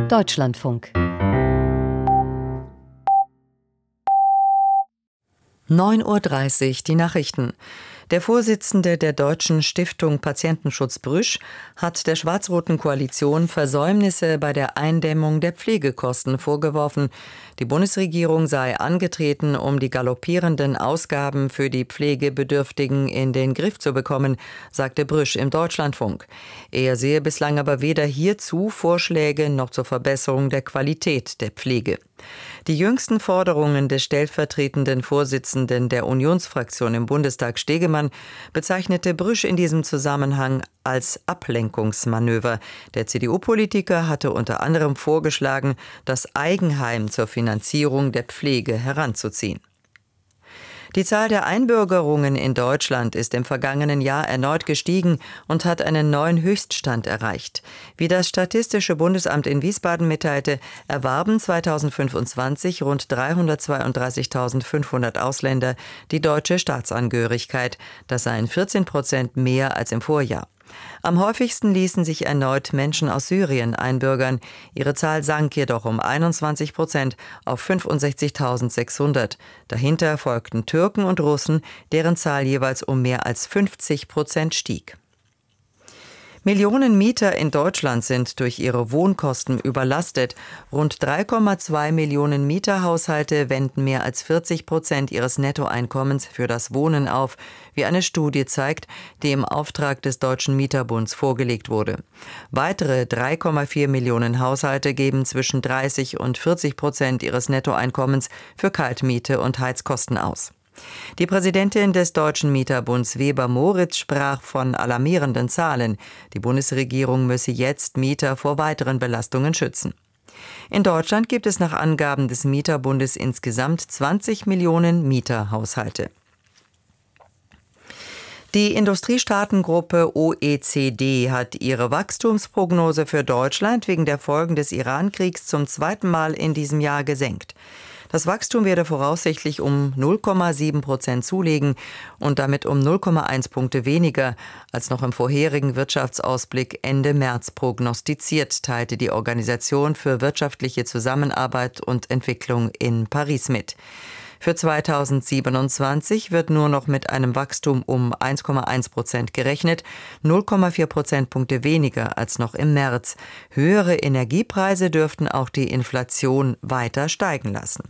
Deutschlandfunk. 9:30 Uhr, die Nachrichten. Der Vorsitzende der Deutschen Stiftung Patientenschutz Brüsch hat der schwarz-roten Koalition Versäumnisse bei der Eindämmung der Pflegekosten vorgeworfen. Die Bundesregierung sei angetreten, um die galoppierenden Ausgaben für die Pflegebedürftigen in den Griff zu bekommen, sagte Brüsch im Deutschlandfunk. Er sehe bislang aber weder hierzu Vorschläge noch zur Verbesserung der Qualität der Pflege. Die jüngsten Forderungen des stellvertretenden Vorsitzenden der Unionsfraktion im Bundestag Stegemann bezeichnete Brüsch in diesem Zusammenhang als Ablenkungsmanöver. Der CDU-Politiker hatte unter anderem vorgeschlagen, das Eigenheim zur Finanzierung der Pflege heranzuziehen. Die Zahl der Einbürgerungen in Deutschland ist im vergangenen Jahr erneut gestiegen und hat einen neuen Höchststand erreicht. Wie das Statistische Bundesamt in Wiesbaden mitteilte, erwarben 2025 rund 332.500 Ausländer die deutsche Staatsangehörigkeit. Das seien 14% mehr als im Vorjahr. Am häufigsten ließen sich erneut Menschen aus Syrien einbürgern. Ihre Zahl sank jedoch um 21% auf 65.600. Dahinter folgten Türken und Russen, deren Zahl jeweils um mehr als 50% stieg. Millionen Mieter in Deutschland sind durch ihre Wohnkosten überlastet. Rund 3,2 Millionen Mieterhaushalte wenden mehr als 40% ihres Nettoeinkommens für das Wohnen auf, wie eine Studie zeigt, die im Auftrag des Deutschen Mieterbunds vorgelegt wurde. Weitere 3,4 Millionen Haushalte geben zwischen 30% und 40% ihres Nettoeinkommens für Kaltmiete und Heizkosten aus. Die Präsidentin des Deutschen Mieterbunds Weber-Moritz sprach von alarmierenden Zahlen. Die Bundesregierung müsse jetzt Mieter vor weiteren Belastungen schützen. In Deutschland gibt es nach Angaben des Mieterbundes insgesamt 20 Millionen Mieterhaushalte. Die Industriestaatengruppe OECD hat ihre Wachstumsprognose für Deutschland wegen der Folgen des Iran-Kriegs zum zweiten Mal in diesem Jahr gesenkt. Das Wachstum werde voraussichtlich um 0,7% zulegen und damit um 0,1 Punkte weniger als noch im vorherigen Wirtschaftsausblick Ende März prognostiziert, teilte die Organisation für wirtschaftliche Zusammenarbeit und Entwicklung in Paris mit. Für 2027 wird nur noch mit einem Wachstum um 1,1% gerechnet, 0,4 Prozentpunkte weniger als noch im März. Höhere Energiepreise dürften auch die Inflation weiter steigen lassen.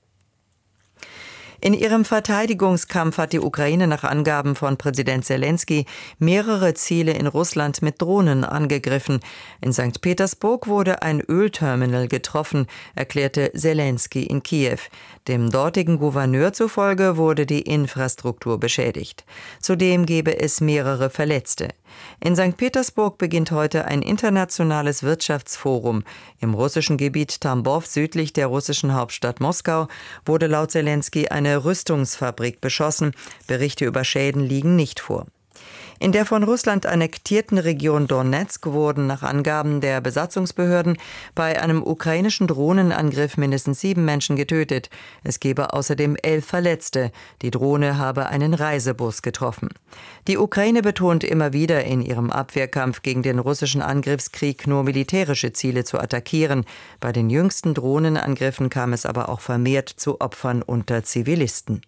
In ihrem Verteidigungskampf hat die Ukraine nach Angaben von Präsident Selenskyj mehrere Ziele in Russland mit Drohnen angegriffen. In St. Petersburg wurde ein Ölterminal getroffen, erklärte Selenskyj in Kiew. Dem dortigen Gouverneur zufolge wurde die Infrastruktur beschädigt. Zudem gebe es mehrere Verletzte. In St. Petersburg beginnt heute ein internationales Wirtschaftsforum. Im russischen Gebiet Tambov südlich der russischen Hauptstadt Moskau wurde laut Selenskyj eine Rüstungsfabrik beschossen. Berichte über Schäden liegen nicht vor. In der von Russland annektierten Region Donezk wurden nach Angaben der Besatzungsbehörden bei einem ukrainischen Drohnenangriff mindestens 7 Menschen getötet. Es gebe außerdem 11 Verletzte. Die Drohne habe einen Reisebus getroffen. Die Ukraine betont immer wieder in ihrem Abwehrkampf gegen den russischen Angriffskrieg nur militärische Ziele zu attackieren. Bei den jüngsten Drohnenangriffen kam es aber auch vermehrt zu Opfern unter Zivilisten.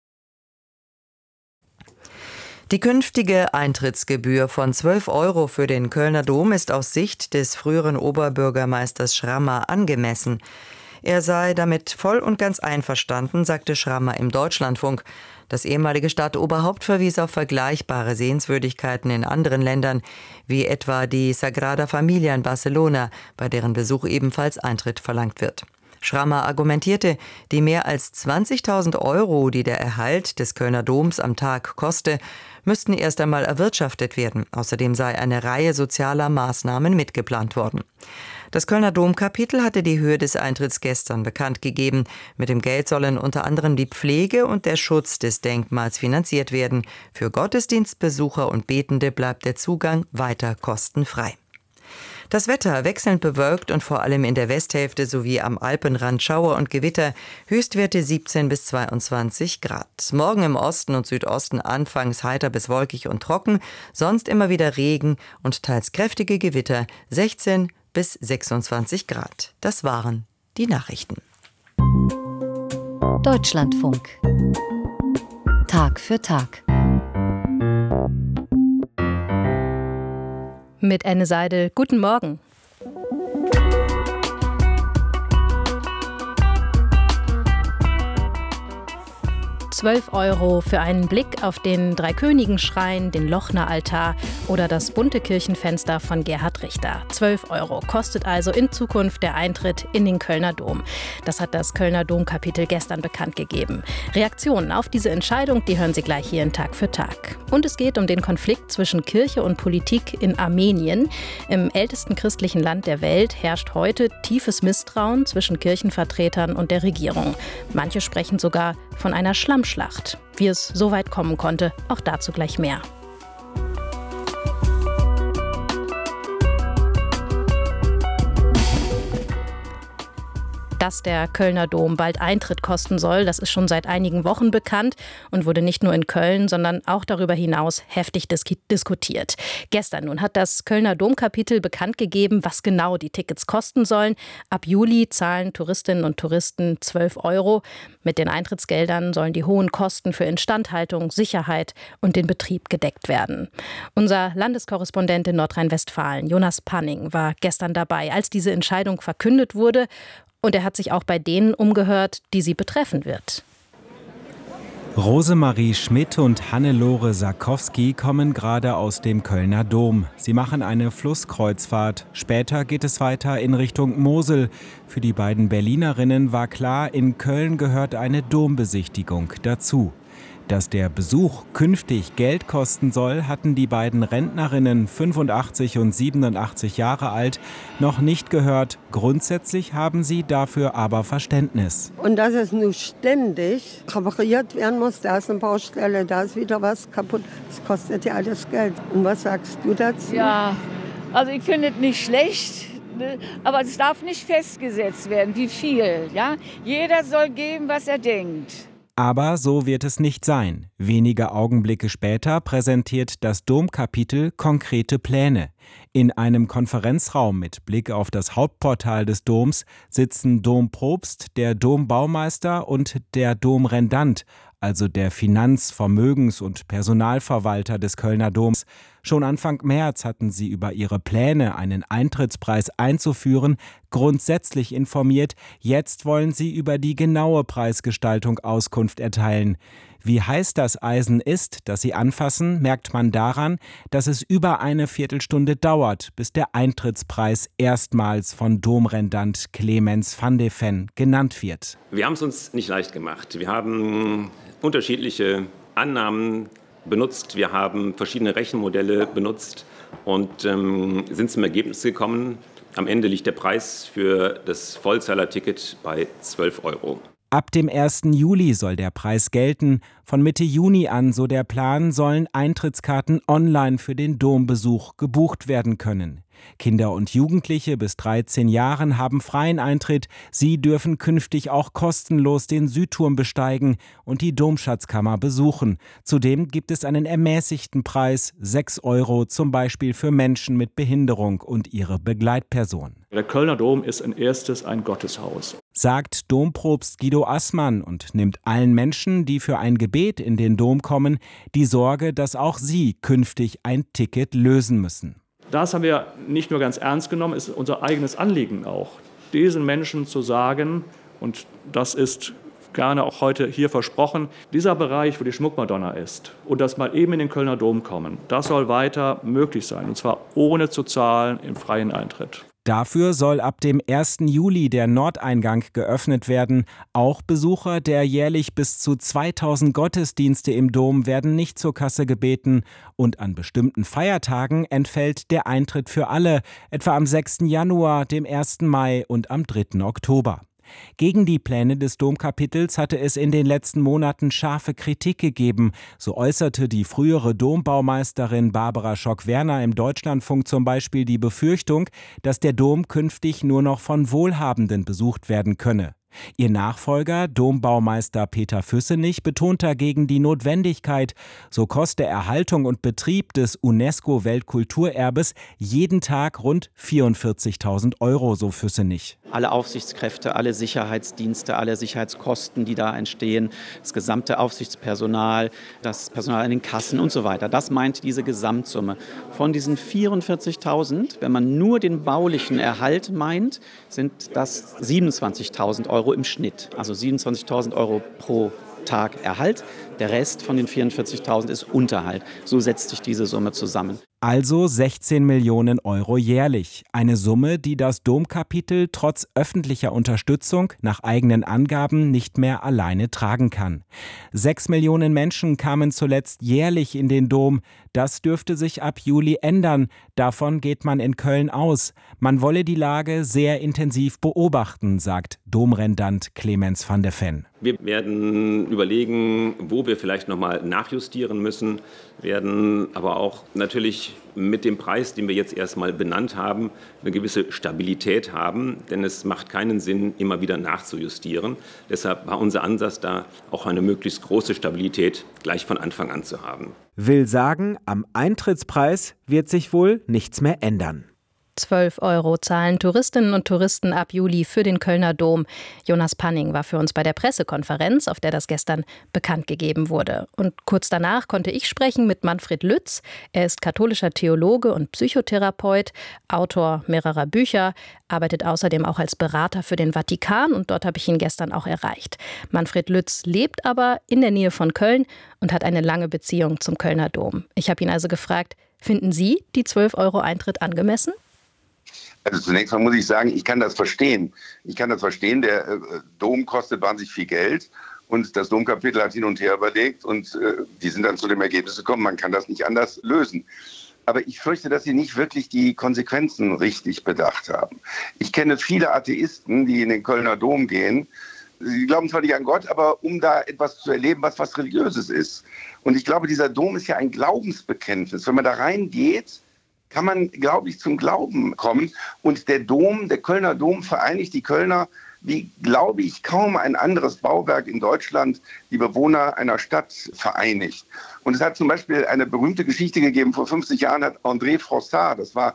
Die künftige Eintrittsgebühr von 12 € für den Kölner Dom ist aus Sicht des früheren Oberbürgermeisters Schrammer angemessen. Er sei damit voll und ganz einverstanden, sagte Schrammer im Deutschlandfunk. Das ehemalige Stadtoberhaupt verwies auf vergleichbare Sehenswürdigkeiten in anderen Ländern, wie etwa die Sagrada Familia in Barcelona, bei deren Besuch ebenfalls Eintritt verlangt wird. Schrammer argumentierte, die mehr als 20.000 €, die der Erhalt des Kölner Doms am Tag koste, müssten erst einmal erwirtschaftet werden. Außerdem sei eine Reihe sozialer Maßnahmen mitgeplant worden. Das Kölner Domkapitel hatte die Höhe des Eintritts gestern bekannt gegeben. Mit dem Geld sollen unter anderem die Pflege und der Schutz des Denkmals finanziert werden. Für Gottesdienstbesucher und Betende bleibt der Zugang weiter kostenfrei. Das Wetter wechselnd bewölkt und vor allem in der Westhälfte sowie am Alpenrand Schauer und Gewitter, Höchstwerte 17 bis 22 Grad. Morgen im Osten und Südosten anfangs heiter bis wolkig und trocken, sonst immer wieder Regen und teils kräftige Gewitter, 16 bis 26 Grad. Das waren die Nachrichten. Deutschlandfunk. Tag für Tag. Mit Anne Seidel. Guten Morgen. €12 für einen Blick auf den Dreikönigenschrein, den Lochner-Altar oder das bunte Kirchenfenster von Gerhard Richter. €12 kostet also in Zukunft der Eintritt in den Kölner Dom. Das hat das Kölner Domkapitel gestern bekannt gegeben. Reaktionen auf diese Entscheidung, die hören Sie gleich hier in Tag für Tag. Und es geht um den Konflikt zwischen Kirche und Politik in Armenien. Im ältesten christlichen Land der Welt herrscht heute tiefes Misstrauen zwischen Kirchenvertretern und der Regierung. Manche sprechen sogar von einer Schlammschlacht. Wie es so weit kommen konnte, auch dazu gleich mehr. Dass der Kölner Dom bald Eintritt kosten soll, das ist schon seit einigen Wochen bekannt und wurde nicht nur in Köln, sondern auch darüber hinaus heftig diskutiert. Gestern nun hat das Kölner Domkapitel bekannt gegeben, was genau die Tickets kosten sollen. Ab Juli zahlen Touristinnen und Touristen €12. Mit den Eintrittsgeldern sollen die hohen Kosten für Instandhaltung, Sicherheit und den Betrieb gedeckt werden. Unser Landeskorrespondent in Nordrhein-Westfalen, Jonas Panning, war gestern dabei, als diese Entscheidung verkündet wurde. Und er hat sich auch bei denen umgehört, die sie betreffen wird. Rosemarie Schmidt und Hannelore Sarkowski kommen gerade aus dem Kölner Dom. Sie machen eine Flusskreuzfahrt. Später geht es weiter in Richtung Mosel. Für die beiden Berlinerinnen war klar, in Köln gehört eine Dombesichtigung dazu. Dass der Besuch künftig Geld kosten soll, hatten die beiden Rentnerinnen, 85 und 87 Jahre alt, noch nicht gehört. Grundsätzlich haben sie dafür aber Verständnis. Und dass es nun ständig repariert werden muss, da ist eine Baustelle, da ist wieder was kaputt, das kostet ja alles Geld. Und was sagst du dazu? Ja, also ich finde es nicht schlecht. Aber es darf nicht festgesetzt werden, wie viel. Ja? Jeder soll geben, was er denkt. Aber so wird es nicht sein. Wenige Augenblicke später präsentiert das Domkapitel konkrete Pläne. In einem Konferenzraum mit Blick auf das Hauptportal des Doms sitzen Dompropst, der Dombaumeister und der Domrendant, also der Finanz-, Vermögens- und Personalverwalter des Kölner Doms. Schon Anfang März hatten sie über ihre Pläne, einen Eintrittspreis einzuführen, grundsätzlich informiert. Jetzt wollen sie über die genaue Preisgestaltung Auskunft erteilen. Wie heiß das Eisen ist, das sie anfassen, merkt man daran, dass es über eine Viertelstunde dauert, bis der Eintrittspreis erstmals von Domrendant Clemens van de Ven genannt wird. Wir haben es uns nicht leicht gemacht. Wir haben unterschiedliche Annahmen benutzt, wir haben verschiedene Rechenmodelle benutzt und sind zum Ergebnis gekommen, am Ende liegt der Preis für das Vollzahlerticket bei €12. Ab dem 1. Juli soll der Preis gelten. Von Mitte Juni an, so der Plan, sollen Eintrittskarten online für den Dombesuch gebucht werden können. Kinder und Jugendliche bis 13 Jahren haben freien Eintritt. Sie dürfen künftig auch kostenlos den Südturm besteigen und die Domschatzkammer besuchen. Zudem gibt es einen ermäßigten Preis, €6, zum Beispiel für Menschen mit Behinderung und ihre Begleitperson. Der Kölner Dom ist ein erstes ein Gotteshaus, sagt Dompropst Guido Assmann und nimmt allen Menschen, die für ein Gebet in den Dom kommen, die Sorge, dass auch sie künftig ein Ticket lösen müssen. Das haben wir nicht nur ganz ernst genommen, ist unser eigenes Anliegen auch, diesen Menschen zu sagen, und das ist gerne auch heute hier versprochen, dieser Bereich, wo die Schmuckmadonna ist und das mal eben in den Kölner Dom kommen, das soll weiter möglich sein, und zwar ohne zu zahlen im freien Eintritt. Dafür soll ab dem 1. Juli der Nordeingang geöffnet werden. Auch Besucher der jährlich bis zu 2000 Gottesdienste im Dom werden nicht zur Kasse gebeten. Und an bestimmten Feiertagen entfällt der Eintritt für alle, etwa am 6. Januar, dem 1. Mai und am 3. Oktober. Gegen die Pläne des Domkapitels hatte es in den letzten Monaten scharfe Kritik gegeben. So äußerte die frühere Dombaumeisterin Barbara Schock-Werner im Deutschlandfunk zum Beispiel die Befürchtung, dass der Dom künftig nur noch von Wohlhabenden besucht werden könne. Ihr Nachfolger, Dombaumeister Peter Füssenich, betont dagegen die Notwendigkeit, so koste Erhaltung und Betrieb des UNESCO-Weltkulturerbes jeden Tag rund 44.000 €, so Füssenich. Alle Aufsichtskräfte, alle Sicherheitsdienste, alle Sicherheitskosten, die da entstehen, das gesamte Aufsichtspersonal, das Personal an den Kassen und so weiter. Das meint diese Gesamtsumme. Von diesen 44.000, wenn man nur den baulichen Erhalt meint, sind das 27.000 € im Schnitt. Also 27.000 € pro Tag Erhalt. Der Rest von den 44.000 ist Unterhalt. So setzt sich diese Summe zusammen. Also 16 Millionen € jährlich. Eine Summe, die das Domkapitel trotz öffentlicher Unterstützung nach eigenen Angaben nicht mehr alleine tragen kann. 6 Millionen Menschen kamen zuletzt jährlich in den Dom. Das dürfte sich ab Juli ändern. Davon geht man in Köln aus. Man wolle die Lage sehr intensiv beobachten, sagt Domrendant Clemens van de Ven. Wir werden überlegen, wo wir vielleicht nochmal nachjustieren müssen, werden aber auch natürlich mit dem Preis, den wir jetzt erstmal benannt haben, eine gewisse Stabilität haben, denn es macht keinen Sinn, immer wieder nachzujustieren. Deshalb war unser Ansatz da, auch eine möglichst große Stabilität gleich von Anfang an zu haben. Will sagen, am Eintrittspreis wird sich wohl nichts mehr ändern. 12 € zahlen Touristinnen und Touristen ab Juli für den Kölner Dom. Jonas Panning war für uns bei der Pressekonferenz, auf der das gestern bekannt gegeben wurde. Und kurz danach konnte ich sprechen mit Manfred Lütz. Er ist katholischer Theologe und Psychotherapeut, Autor mehrerer Bücher, arbeitet außerdem auch als Berater für den Vatikan und dort habe ich ihn gestern auch erreicht. Manfred Lütz lebt aber in der Nähe von Köln und hat eine lange Beziehung zum Kölner Dom. Ich habe ihn also gefragt, finden Sie die 12 € Eintritt angemessen? Also zunächst mal muss ich sagen, ich kann das verstehen. Der Dom kostet wahnsinnig viel Geld und das Domkapitel hat hin und her überlegt und die sind dann zu dem Ergebnis gekommen, man kann das nicht anders lösen. Aber ich fürchte, dass sie nicht wirklich die Konsequenzen richtig bedacht haben. Ich kenne viele Atheisten, die in den Kölner Dom gehen. Sie glauben zwar nicht an Gott, aber um da etwas zu erleben, was Religiöses ist. Und ich glaube, dieser Dom ist ja ein Glaubensbekenntnis. Wenn man da reingeht, kann man, glaube ich, zum Glauben kommen. Und der Kölner Dom vereinigt die Kölner wie, glaube ich, kaum ein anderes Bauwerk in Deutschland die Bewohner einer Stadt vereinigt. Und es hat zum Beispiel eine berühmte Geschichte gegeben, vor 50 Jahren hat André Frossard, das war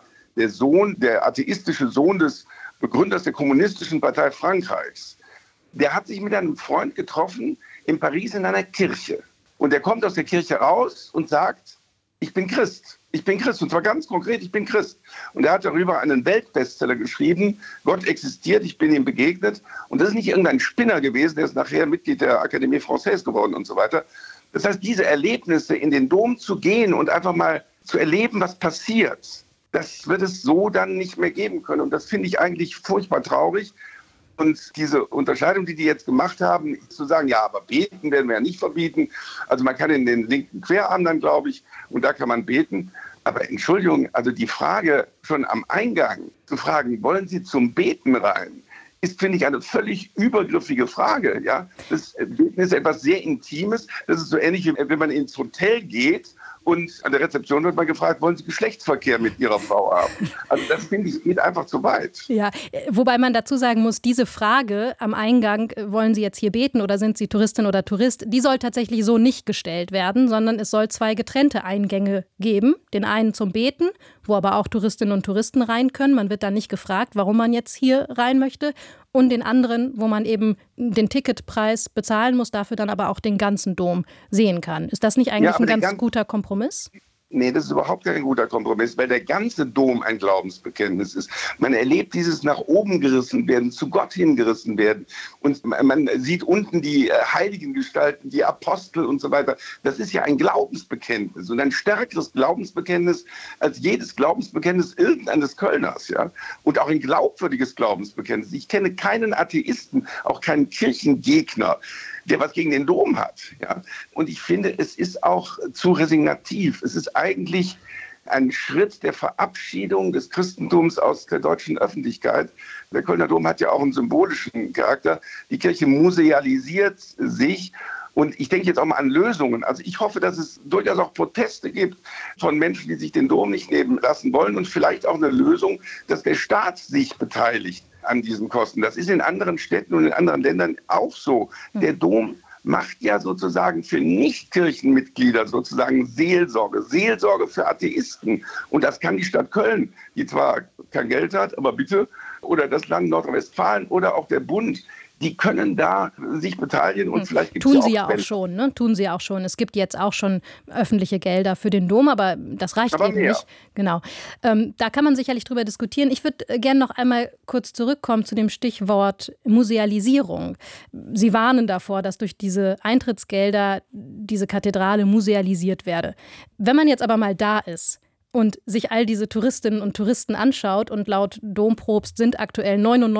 der atheistische Sohn des Begründers der Kommunistischen Partei Frankreichs, der hat sich mit einem Freund getroffen in Paris in einer Kirche. Und er kommt aus der Kirche raus und sagt, ich bin Christ. Ich bin Christ, und zwar ganz konkret, ich bin Christ. Und er hat darüber einen Weltbestseller geschrieben, Gott existiert, ich bin ihm begegnet. Und das ist nicht irgendein Spinner gewesen, der ist nachher Mitglied der Académie Française geworden und so weiter. Das heißt, diese Erlebnisse, in den Dom zu gehen und einfach mal zu erleben, was passiert, das wird es so dann nicht mehr geben können. Und das finde ich eigentlich furchtbar traurig. Und diese Unterscheidung, die jetzt gemacht haben, zu sagen, ja, aber beten werden wir ja nicht verbieten. Also man kann in den linken Querarm dann, glaube ich, und da kann man beten. Aber Entschuldigung, also die Frage schon am Eingang zu fragen, wollen Sie zum Beten rein, ist, finde ich, eine völlig übergriffige Frage. Ja? Das Beten ist etwas sehr Intimes. Das ist so ähnlich, wie wenn man ins Hotel geht und an der Rezeption wird man gefragt, wollen Sie Geschlechtsverkehr mit Ihrer Frau haben? Also das, finde ich, geht einfach zu weit. Ja, wobei man dazu sagen muss, diese Frage am Eingang, wollen Sie jetzt hier beten oder sind Sie Touristin oder Tourist, die soll tatsächlich so nicht gestellt werden, sondern es soll 2 getrennte Eingänge geben. Den einen zum Beten, wo aber auch Touristinnen und Touristen rein können. Man wird dann nicht gefragt, warum man jetzt hier rein möchte. Und den anderen, wo man eben den Ticketpreis bezahlen muss, dafür dann aber auch den ganzen Dom sehen kann. Ist das nicht eigentlich ein ganz guter Kompromiss? Nee, das ist überhaupt kein guter Kompromiss, weil der ganze Dom ein Glaubensbekenntnis ist. Man erlebt dieses nach oben gerissen werden, zu Gott hingerissen werden. Und man sieht unten die heiligen Gestalten, die Apostel und so weiter. Das ist ja ein Glaubensbekenntnis und ein stärkeres Glaubensbekenntnis als jedes Glaubensbekenntnis irgendeines Kölners. Ja? Und auch ein glaubwürdiges Glaubensbekenntnis. Ich kenne keinen Atheisten, auch keinen Kirchengegner, der was gegen den Dom hat. Ja? Und ich finde, es ist auch zu resignativ. Es ist eigentlich ein Schritt der Verabschiedung des Christentums aus der deutschen Öffentlichkeit. Der Kölner Dom hat ja auch einen symbolischen Charakter. Die Kirche musealisiert sich Und ich denke jetzt auch mal an Lösungen. Also ich hoffe, dass es durchaus auch Proteste gibt von Menschen, die sich den Dom nicht nehmen lassen wollen und vielleicht auch eine Lösung, dass der Staat sich beteiligt an diesen Kosten. Das ist in anderen Städten und in anderen Ländern auch so. Der Dom macht ja sozusagen für Nicht-Kirchenmitglieder sozusagen Seelsorge für Atheisten. Und das kann die Stadt Köln, die zwar kein Geld hat, aber bitte, oder das Land Nordrhein-Westfalen oder auch der Bund, die können da sich beteiligen und vielleicht gibt es Tun sie ja auch schon, ne? Tun sie auch schon. Es gibt jetzt auch schon öffentliche Gelder für den Dom, aber das reicht eben nicht. Genau. Da kann man sicherlich drüber diskutieren. Ich würde gerne noch einmal kurz zurückkommen zu dem Stichwort Musealisierung. Sie warnen davor, dass durch diese Eintrittsgelder diese Kathedrale musealisiert werde. Wenn man jetzt aber mal da ist und sich all diese Touristinnen und Touristen anschaut und laut Dompropst sind aktuell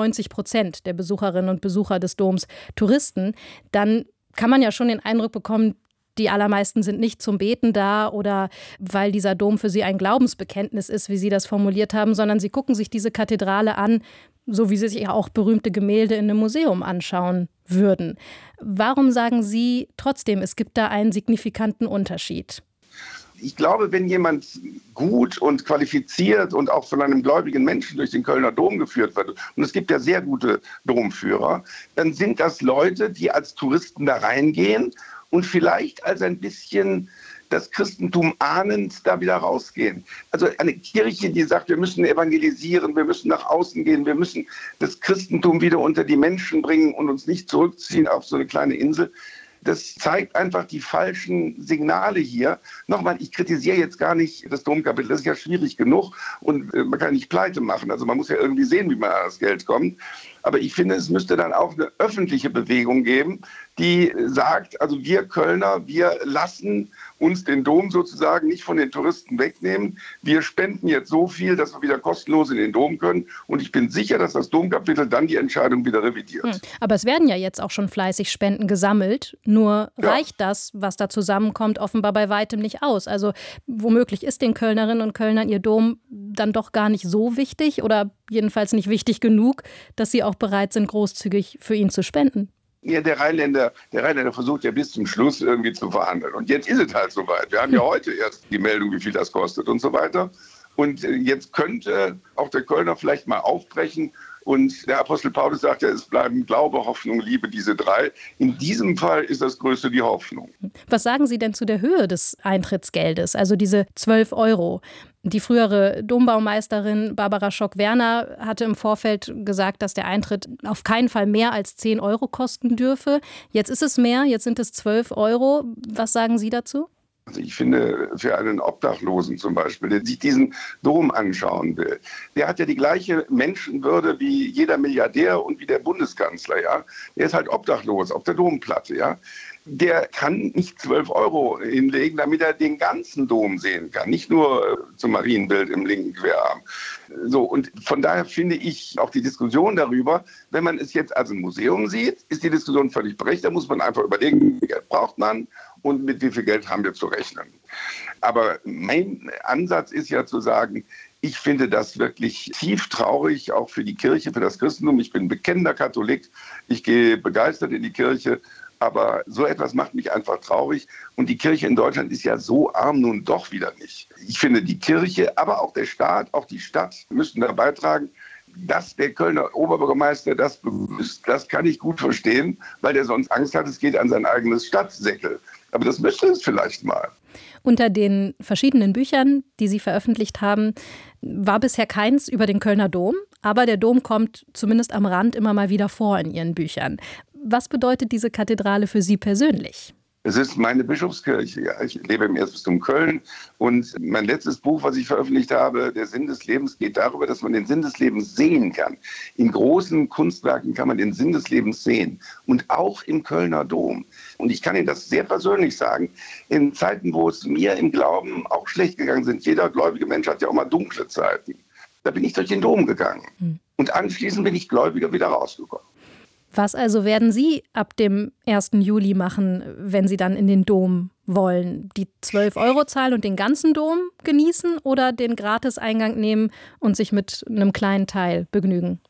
99% der Besucherinnen und Besucher des Doms Touristen, dann kann man ja schon den Eindruck bekommen, die allermeisten sind nicht zum Beten da oder weil dieser Dom für sie ein Glaubensbekenntnis ist, wie Sie das formuliert haben, sondern sie gucken sich diese Kathedrale an, so wie sie sich auch berühmte Gemälde in einem Museum anschauen würden. Warum sagen Sie trotzdem, es gibt da einen signifikanten Unterschied? Ich glaube, wenn jemand gut und qualifiziert und auch von einem gläubigen Menschen durch den Kölner Dom geführt wird, und es gibt ja sehr gute Domführer, dann sind das Leute, die als Touristen da reingehen und vielleicht als ein bisschen das Christentum ahnend da wieder rausgehen. Also eine Kirche, die sagt, wir müssen evangelisieren, wir müssen nach außen gehen, wir müssen das Christentum wieder unter die Menschen bringen und uns nicht zurückziehen auf so eine kleine Insel. Das zeigt einfach die falschen Signale hier. Nochmal, ich kritisiere jetzt gar nicht das Domkapitel, das ist ja schwierig genug und man kann nicht pleite machen. Also man muss ja irgendwie sehen, wie man an das Geld kommt. Aber ich finde, es müsste dann auch eine öffentliche Bewegung geben, die sagt, also wir Kölner, wir lassen uns den Dom sozusagen nicht von den Touristen wegnehmen. Wir spenden jetzt so viel, dass wir wieder kostenlos in den Dom können. Und ich bin sicher, dass das Domkapitel dann die Entscheidung wieder revidiert. Aber es werden ja jetzt auch schon fleißig Spenden gesammelt. Nur reicht das, was da zusammenkommt, offenbar bei weitem nicht aus. Also womöglich ist den Kölnerinnen und Kölnern ihr Dom dann doch gar nicht so wichtig oder jedenfalls nicht wichtig genug, dass sie auch bereit sind, großzügig für ihn zu spenden. Ja, der Rheinländer versucht ja bis zum Schluss irgendwie zu verhandeln. Und jetzt ist es halt soweit. Wir haben ja heute erst die Meldung, wie viel das kostet und so weiter. Und jetzt könnte auch der Kölner vielleicht mal aufbrechen. Und der Apostel Paulus sagt ja, es bleiben Glaube, Hoffnung, Liebe, diese drei. In diesem Fall ist das Größte die Hoffnung. Was sagen Sie denn zu der Höhe des Eintrittsgeldes, also diese 12 €? Die frühere Dombaumeisterin Barbara Schock-Werner hatte im Vorfeld gesagt, dass der Eintritt auf keinen Fall mehr als 10 € kosten dürfe. Jetzt ist es mehr, jetzt sind es 12 €. Was sagen Sie dazu? Also ich finde, für einen Obdachlosen zum Beispiel, der sich diesen Dom anschauen will, der hat ja die gleiche Menschenwürde wie jeder Milliardär und wie der Bundeskanzler. Ja? Der ist halt obdachlos auf der Domplatte. Ja? Der kann nicht 12 € hinlegen, damit er den ganzen Dom sehen kann, nicht nur zum Marienbild im linken Querarm. So, und von daher finde ich auch die Diskussion darüber, wenn man es jetzt als ein Museum sieht, ist die Diskussion völlig berechtigt. Da muss man einfach überlegen, wie viel Geld braucht man und mit wie viel Geld haben wir zu rechnen. Aber mein Ansatz ist ja zu sagen, ich finde das wirklich tief traurig, auch für die Kirche, für das Christentum. Ich bin bekennender Katholik, ich gehe begeistert in die Kirche. Aber so etwas macht mich einfach traurig. Und die Kirche in Deutschland ist ja so arm nun doch wieder nicht. Ich finde, die Kirche, aber auch der Staat, auch die Stadt müssten da beitragen, dass der Kölner Oberbürgermeister das begrüßt. Das kann ich gut verstehen, weil der sonst Angst hat, es geht an sein eigenes Stadtsäckel. Aber das müsste es vielleicht mal. Unter den verschiedenen Büchern, die Sie veröffentlicht haben, war bisher keins über den Kölner Dom. Aber der Dom kommt zumindest am Rand immer mal wieder vor in Ihren Büchern. Was bedeutet diese Kathedrale für Sie persönlich? Es ist meine Bischofskirche. Ja. Ich lebe im Erzbistum Köln und mein letztes Buch, was ich veröffentlicht habe, Der Sinn des Lebens, geht darüber, dass man den Sinn des Lebens sehen kann. In großen Kunstwerken kann man den Sinn des Lebens sehen und auch im Kölner Dom. Und ich kann Ihnen das sehr persönlich sagen, in Zeiten, wo es mir im Glauben auch schlecht gegangen sind, jeder gläubige Mensch hat ja auch mal dunkle Zeiten, da bin ich durch den Dom gegangen. Und anschließend bin ich gläubiger wieder rausgekommen. Was also werden Sie ab dem 1. Juli machen, wenn Sie dann in den Dom wollen? Die 12 € zahlen und den ganzen Dom genießen oder den Gratiseingang nehmen und sich mit einem kleinen Teil begnügen?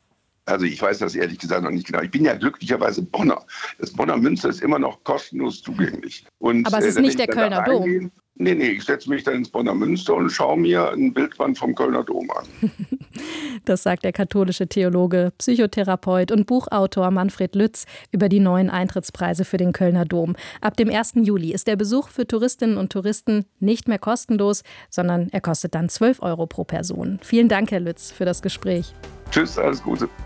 Also ich weiß das ehrlich gesagt noch nicht genau. Ich bin ja glücklicherweise Bonner. Das Bonner Münster ist immer noch kostenlos zugänglich. Und, aber es ist nicht der Kölner Dom. Nee, ich setze mich dann ins Bonner Münster und schaue mir ein Bildband vom Kölner Dom an. Das sagt der katholische Theologe, Psychotherapeut und Buchautor Manfred Lütz über die neuen Eintrittspreise für den Kölner Dom. Ab dem 1. Juli ist der Besuch für Touristinnen und Touristen nicht mehr kostenlos, sondern er kostet dann 12 € pro Person. Vielen Dank, Herr Lütz, für das Gespräch. Tschüss, alles Gute.